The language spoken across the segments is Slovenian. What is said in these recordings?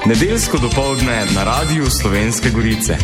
Nedeljsko dopoldne na Radiu Slovenske Gorice.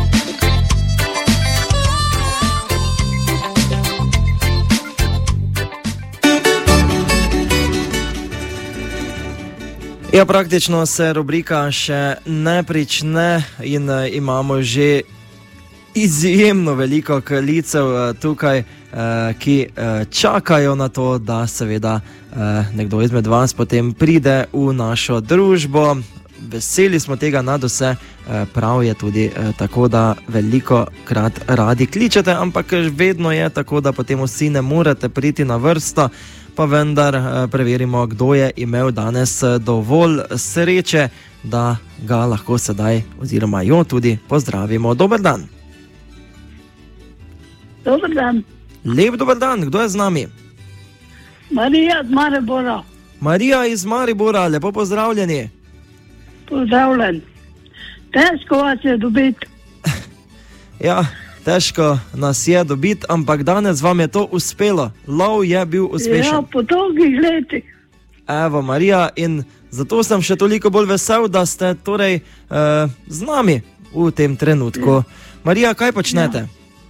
Ja, praktično se rubrika še ne prične in imamo že izjemno veliko klicev tukaj, ki čakajo na to, da seveda nekdo izmed vas potem pride v našo družbo. Veseli smo tega nadvse, prav je tudi tako, da veliko krat radi kličete, ampak vedno je tako, da potem vsi ne morete priti na vrsto, pa vendar preverimo, kdo je imel danes dovolj sreče, da ga lahko sedaj oziroma jo tudi pozdravimo. Dober dan. Dober dan. Lep dober dan, kdo je z nami? Marija iz Maribora. Marija iz Maribora, lepo pozdravljeni. Pozdravljen. Težko vas je dobiti. Ja, težko nas je dobiti, ampak danes vam je to uspelo. Lov je bil uspešen. Ja, po dolgih letih. Evo, Marija, in zato sem še toliko bolj vesel, da ste torej z nami v tem trenutku. Marija, kaj počnete?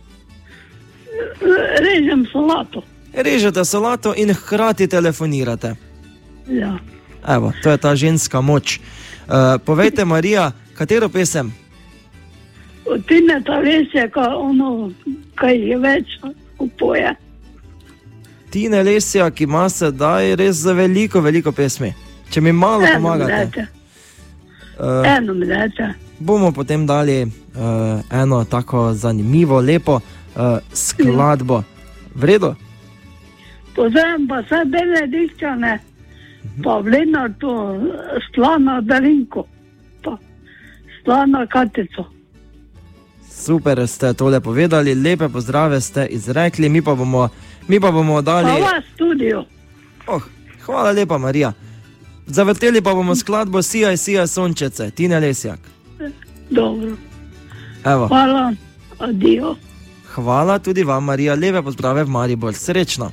Režem solato. Režete solato in hkrati telefonirate. Ja. Evo, to je ta ženska moč. Povejte, Marija, katero pesem? Od Tineta Lesjaka, kaj je več upoje. Tine Lesjak ima sedaj res veliko, veliko pesmi. Če mi malo pomagate. Eno mi dajte. Bomo potem dali eno tako zanimivo, lepo skladbo. V redu? Pozdravim pa vse Benedikčane, pa v Lenartu Stlana Darinko, pa Stlana Katico. Super ste tole povedali, lepe pozdrave ste izrekli, mi pa bomo dali... Pa vas studio. Hvala lepa, Marija. Zavrteli pa bomo skladbo Sijaj, sijaj sončece, Tine Lesjak. Dobro. Evo. Hvala, adijo. Hvala tudi vam, Marija, lepe pozdrave v Maribor, srečno.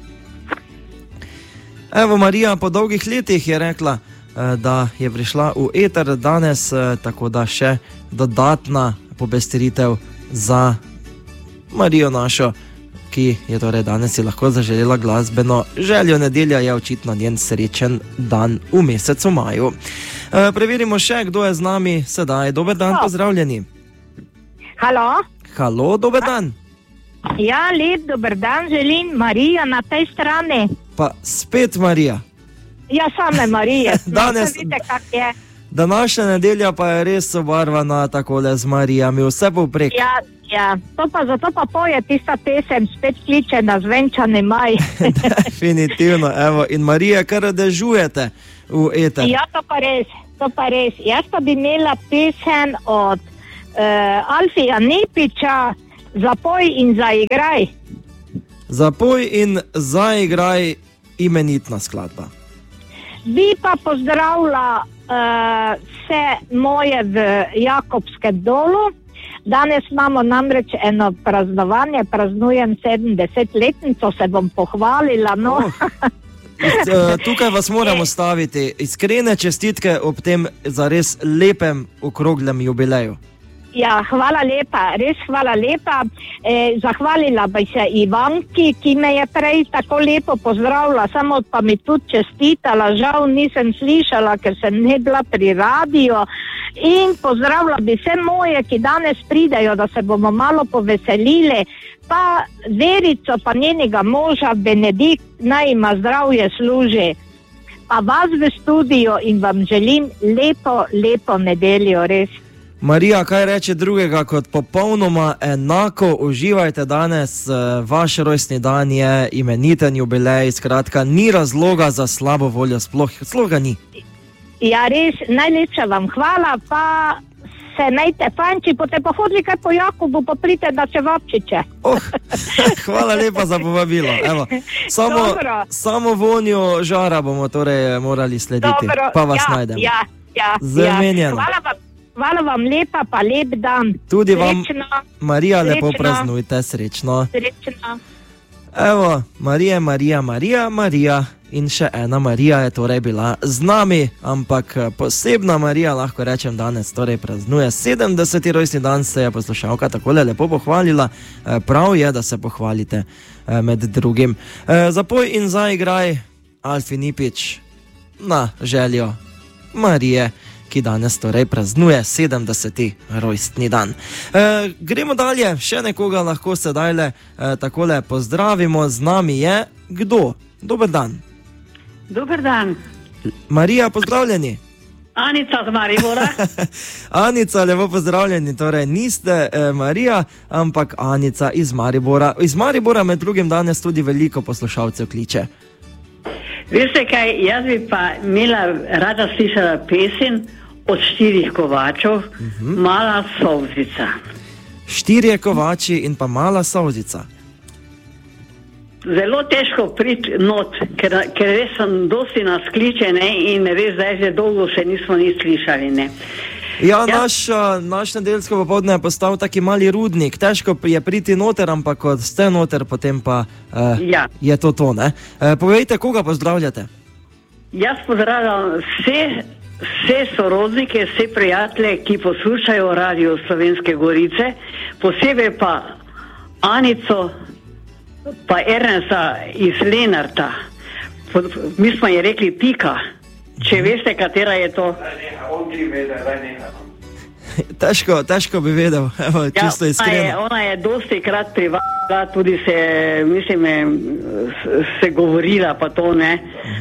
Evo, Marija po dolgih letih je rekla, da je prišla v eter danes, tako da še dodatna pobestritev za Marijo našo, ki je torej danes si lahko zaželela glasbeno željo. Nedelja je očitno njen srečen dan v mesecu maju. Preverimo še, kdo je z nami sedaj. Dober dan, pozdravljeni. Halo? Halo, dober dan. Ja, lep dober dan, želim, Marija na tej strani. Pa spet Marija. Ja, same Marije. Danes... Vidite, kak je. Današnja nedelja pa je res obarvana takole z Marijami, vse povprek. Ja, zato pa poje tista pesem, spet kliče na zvenčani maj. Definitivno, evo, in Marija, kar dežujete v eter. Ja, to pa res. Jaz pa bi imela pesem od Alfija Nepiča, Zapoj in zaigraj. Zapoj in zaigraj, imenitna skladba. Bi pa pozdravila vse moje v Jakobskem dolu. Danes imamo namreč eno praznovanje, praznujem 70-letnico, se bom pohvalila. No. Tukaj vas moramo staviti. Iskrene čestitke ob tem zares lepem okroglem jubileju. Ja, hvala lepa, res hvala lepa. Zahvalila bi se Ivanki, ki me je prej tako lepo pozdravila, samo pa mi tudi čestitala, žal nisem slišala, ker sem ne bila pri radiju. In pozdravila bi vse moje, ki danes pridejo, da se bomo malo poveselili, pa Verico, pa njenega moža Benedikt, naj ima zdravje služi. Pa vas v studio in vam želim lepo nedeljo, res. Marija, kaj reče drugega kot popolnoma enako, uživajte danes, vaš rojstni dan je imeniten jubilej, skratka, ni razloga za slabo voljo, sploh ga ni. Ja, res, najlepša vam hvala, pa se najte fanči, potem pa hodili kaj po Jakobu, pa pridite na Čevapčiče. Hvala lepa za povabilo. Evo, samo vonju žara bomo torej morali slediti, pa vas najdemo. Zamenjeno. Hvala vam lepa, pa lep dan. Tudi vam, Marija, lepo praznujte, srečno. Srečno. Evo, Marija in še ena Marija je torej bila z nami, ampak posebna Marija, lahko rečem, danes torej praznuje 70. rojstni dan, se je poslušalka takole lepo pohvalila. Prav je, da se pohvalite med drugim. Zapoj in zaigraj Alfi Nipič na željo Marije, ki danes torej praznuje 70. rojstni dan. Gremo dalje, še nekoga lahko sedaj takole pozdravimo. Z nami je kdo? Dober dan. Dober dan. Marija, pozdravljeni. Anica z Maribora. Anica, lepo pozdravljeni. Torej, niste Marija, ampak Anica iz Maribora. Iz Maribora med drugim danes tudi veliko poslušalcev kliče. Veste kaj, jaz bi pa imela rada slišala pesem od 4 kovačev, Mala solzica. 4 kovači in pa Mala solzica. Zelo težko priti not, ker res sem dosti nas kliče, ne, in res zdaj že dolgo se nismo nič slišali. Ne. Ja, naš nedeljsko popoldne je postal taki mali rudnik. Težko je priti noter, ampak kot ste noter, potem pa je to, ne? Povejte, koga pozdravljate? Jaz pozdravljam vse sorodnike, vse prijatelje, ki poslušajo Radio Slovenske Gorice, posebej pa Anico, pa Ernesta iz Lenarta. Mi smo ji rekli Pika. Če veste, katera je to? Težko bi vedel, evo, čisto iskreno. Ona je dosti krat privala, tudi se, mislim, se govorila, pa to ne.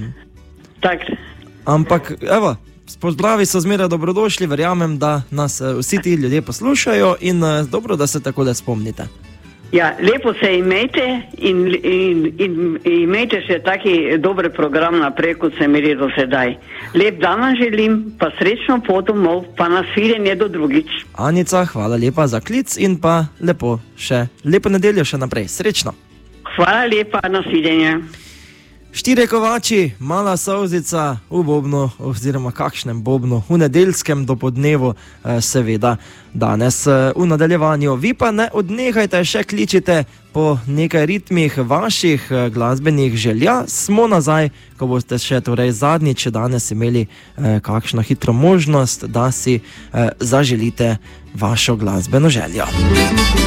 Ampak, evo, pozdravi so zmeraj dobrodošli, verjamem, da nas vsi ti ljudje poslušajo in dobro, da se takole spomnite. Ja, lepo se imejte in imejte še taki dober program naprej, kot se imeli do sedaj. Lep dan vam želim, pa srečno pot domov, pa nasvidenje do drugič. Anica, hvala lepa za klic in pa lepo nedeljo še naprej. Srečno. Hvala lepa, nasvidenje. 4 kovači, Mala solzica v bobnu, oziroma kakšnem bobnu, v nedeljskem dopodnevu, seveda danes v nadaljevanju. Vi pa ne odnehajte, še kličite po nekaj ritmih vaših glasbenih želja. Smo nazaj, ko boste še torej zadnjič danes imeli kakšno hitro možnost, da si zaželite vašo glasbeno željo.